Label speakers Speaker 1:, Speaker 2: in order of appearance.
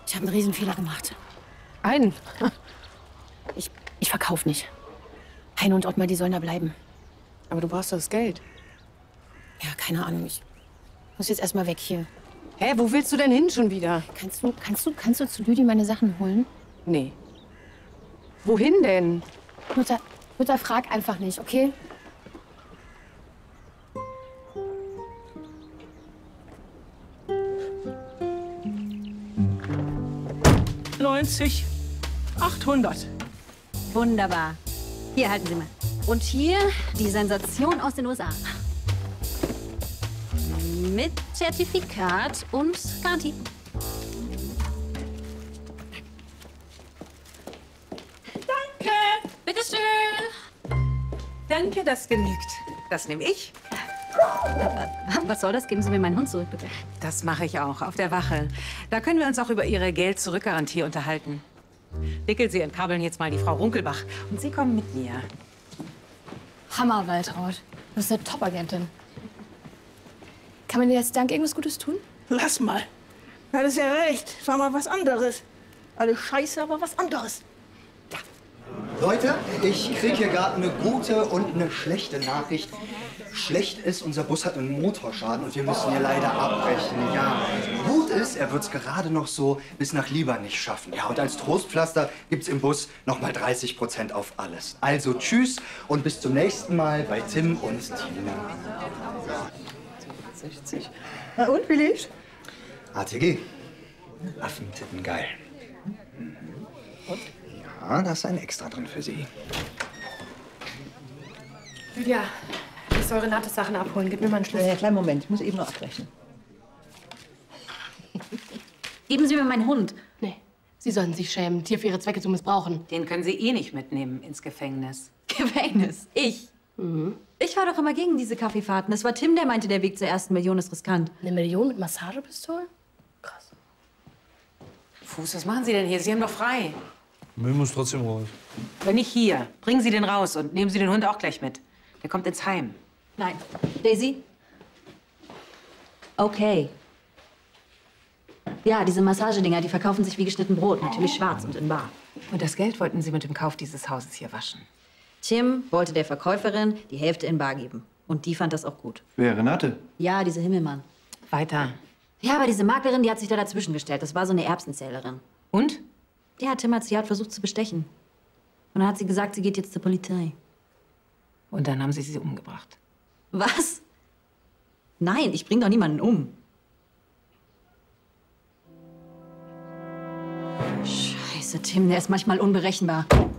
Speaker 1: Ich habe einen Riesenfehler gemacht.
Speaker 2: Einen?
Speaker 1: Ich verkaufe nicht. Heino und Ottmar, die sollen da bleiben.
Speaker 2: Aber du brauchst doch das Geld.
Speaker 1: Ja, keine Ahnung. Ich muss jetzt erstmal weg hier.
Speaker 2: Hä, wo willst du denn hin schon wieder?
Speaker 1: Kannst du zu Lüdi meine Sachen holen?
Speaker 2: Nee. Wohin denn?
Speaker 1: Mutter, frag einfach nicht, okay?
Speaker 3: $90, 800.
Speaker 4: Wunderbar. Hier, halten Sie mal. Und hier die Sensation aus den USA. Mit Zertifikat und Garantie.
Speaker 3: Danke.
Speaker 4: Bitteschön.
Speaker 3: Danke, das genügt. Das nehme ich.
Speaker 4: Was soll das? Geben Sie mir meinen Hund zurück, bitte.
Speaker 3: Das mache ich auch, auf der Wache. Da können wir uns auch über Ihre Geld-Zurück-Garantie unterhalten. Wickel Sie entkabeln jetzt mal die Frau Runkelbach. Und Sie kommen mit mir.
Speaker 1: Hammer, Waltraud. Du bist eine Top-Agentin. Kann man dir als Dank irgendwas Gutes tun?
Speaker 5: Lass mal. Du hattest ja recht. War mal was anderes. Alles scheiße, aber was anderes.
Speaker 6: Leute, ich kriege hier gerade eine gute und eine schlechte Nachricht. Schlecht ist, unser Bus hat einen Motorschaden und wir müssen hier leider abbrechen. Ja, gut ist, er wird es gerade noch so bis nach Liebernich schaffen. Ja, und als Trostpflaster gibt's im Bus noch mal 30% auf alles. Also tschüss und bis zum nächsten Mal bei Tim und Tina.
Speaker 5: 60. Na und, wie lief's?
Speaker 6: ATG. Affentippen geil. Und? Ja, da ist ein Extra drin für Sie.
Speaker 1: Lydia, ich soll Renates Sachen abholen. Gib mir mal einen Schlüssel.
Speaker 5: Ja, kleinen Moment. Ich muss eben noch abrechnen.
Speaker 4: Geben Sie mir meinen Hund.
Speaker 1: Nee, Sie sollten sich schämen, Tier für Ihre Zwecke zu missbrauchen.
Speaker 3: Den können Sie eh nicht mitnehmen ins Gefängnis.
Speaker 4: Gefängnis. Ich. Ich war doch immer gegen diese Kaffeefahrten. Es war Tim, der meinte, der Weg zur ersten Million ist riskant.
Speaker 1: 1 Million mit Massagepistolen? Krass.
Speaker 3: Fuß, was machen Sie denn hier? Sie haben doch frei.
Speaker 7: Müll muss trotzdem raus.
Speaker 3: Wenn nicht hier, bringen Sie den raus und nehmen Sie den Hund auch gleich mit. Der kommt ins Heim.
Speaker 4: Nein. Daisy? Okay. Ja, diese Massagedinger, die verkaufen sich wie geschnitten Brot. Natürlich schwarz und in bar.
Speaker 3: Und das Geld wollten Sie mit dem Kauf dieses Hauses hier waschen.
Speaker 4: Tim wollte der Verkäuferin die Hälfte in bar geben. Und die fand das auch gut.
Speaker 6: Wer, Renate?
Speaker 4: Ja, diese Himmelmann.
Speaker 3: Weiter.
Speaker 4: Ja, aber diese Maklerin, die hat sich da dazwischen gestellt. Das war so eine Erbsenzählerin.
Speaker 3: Und?
Speaker 4: Ja, Tim hat sie versucht zu bestechen. Und dann hat sie gesagt, sie geht jetzt zur Polizei.
Speaker 3: Und dann haben Sie sie umgebracht.
Speaker 4: Was? Nein, ich bring doch niemanden um. Scheiße, Tim, der ist manchmal unberechenbar.